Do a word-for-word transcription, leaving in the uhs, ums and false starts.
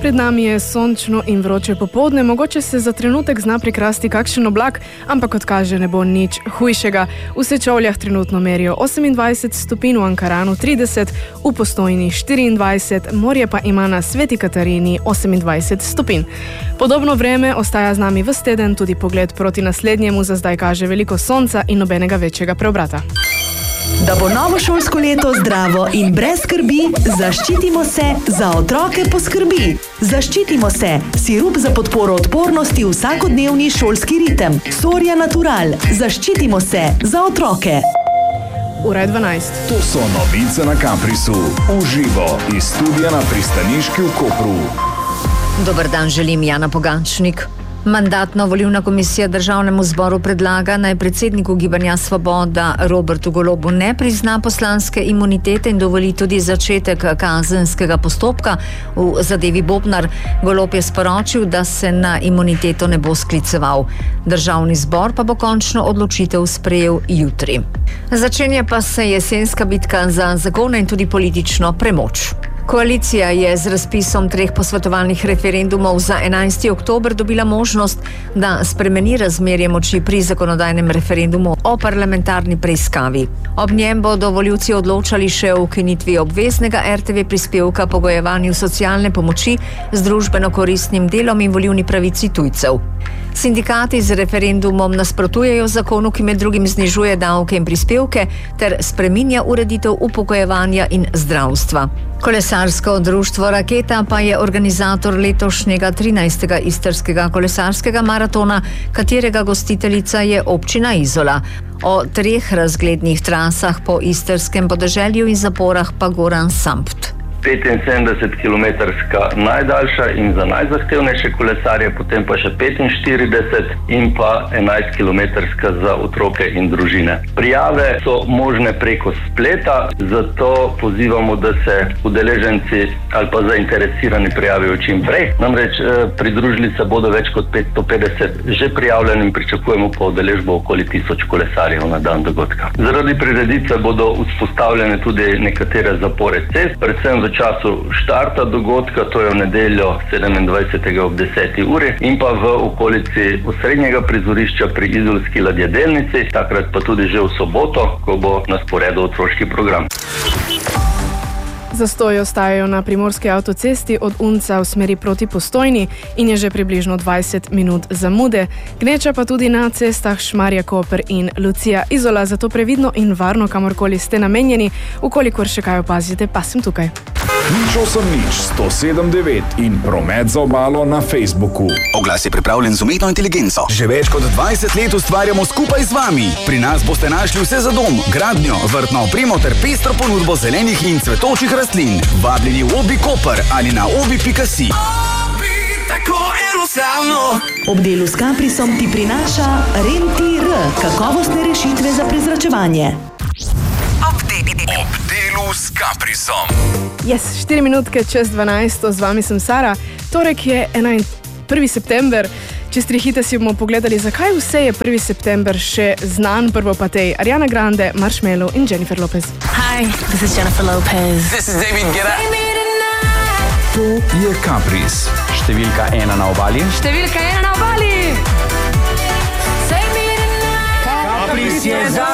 Pred nami je sončno in vroče popoldne, mogoče se za trenutek zna prikrasti kakšen oblak, ampak kot kaže ne bo nič hujšega. V Sečovljah trenutno merijo osemindvajset stopinj, v Ankaranu trideset, v Postojni štiriindvajset, morje pa ima na Sveti Katarini osemindvajset stopinj. Podobno vreme ostaja z nami ves teden, tudi pogled proti naslednjemu za zdaj kaže veliko sonca in nobenega večjega preobrata. Da bo novo šolsko leto zdravo in brez skrbi, zaščitimo se, za otroke poskrbi. Zaščitimo se, sirup za podporo odpornosti v vsakodnevni šolski ritem. Soria Natural, zaščitimo se, za otroke. Ura je dvanajst. To so novice na Caprisu. Uživo iz studia na pristaniški v Kopru. Dober dan, želim Jana Pogačnik. Mandatno-volilna komisija državnemu zboru predlaga, naj predsedniku Gibanja Svoboda Robertu Golobu ne prizna poslanske imunitete in dovoli tudi začetek kazenskega postopka v zadevi Bobnar. Golob je sporočil, da se na imuniteto ne bo skliceval. Državni zbor pa bo končno odločitev sprejel jutri. Začenja pa se jesenska bitka za zakone in tudi politično premoč. Koalicija je z razpisom treh posvetovalnih referendumov za enajsti oktober dobila možnost, da spremeni razmerje moči pri zakonodajnem referendumu o parlamentarni preiskavi. Ob njem bodo volivci odločali še o ukinitvi obveznega er te ve prispevka, pogojevanju socialne pomoči z družbeno koristnim delom in volilni pravici tujcev. Sindikati z referendumom nasprotujejo zakonu, ki med drugim znižuje davke in prispevke ter spreminja ureditev upokojevanja in zdravstva. Kolesarsko društvo Raketa pa je organizator letošnjega trinajstega istrskega kolesarskega maratona, katerega gostiteljica je občina Izola. O treh razglednih trasah po istrskem podeželju in zaporah pa Goran Sampt. petinsedemdesetkilometrska najdaljša in za najzahtevnejše kolesarje, potem pa še petinštirideset in pa enajstkilometrska za otroke in družine. Prijave so možne preko spleta, zato pozivamo, da se udeleženci ali pa zainteresirani prijavijo čim prej. Namreč pridružili se bodo več kot petsto petdeset že prijavljenim, pričakujemo pa udeležbo okoli tisoč kolesarjev na dan dogodka. Zaradi prireditve bodo vzpostavljene tudi nekatere zapore cest, predvsem v času štarta dogodka, to je v nedeljo sedemindvajsetega ob deseti uri in pa v okolici osrednjega prizorišča pri izolski ladjedelnici, takrat pa tudi že v soboto, ko bo na sporedu otroški program. Zastoji ostajajo na primorski avtocesti od Unca v smeri proti Postojni in je že približno dvajset minut zamude. Gneča pa tudi na cestah Šmarje-Koper in Lucija-Izola, zato previdno in varno kamorkoli ste namenjeni. Ukolikor še kaj opazite, pa sem tukaj. Nič osem nič sto sedem devet in promet za obalo na Facebooku. Oglas je pripravljen z umetno inteligenco. Že več kot dvajset let ustvarjamo skupaj z vami. Pri nas boste našli vse za dom, gradnjo, vrtno opremo ter pestro ponudbo zelenih in cvetočih rastlin. Vabljeni v Obi Koper ali na obi pika si. Ob delu s Caprisom ti prinaša Rentir, kakovostne rešitve za prezračevanje. Ob delu s Caprisom. Yes, štiri minutke čez dvanajst, z vami sem Sara. Torek je prvi september. Čez tri hite si bomo pogledali, zakaj vse je prvi september še znan. Prvo pa tej Ariana Grande, Marshmello in Jennifer Lopez. Hi, this is Jennifer Lopez. This is David Guetta. To je Capris. Številka ena na obali. Številka ena na obali. Capris je za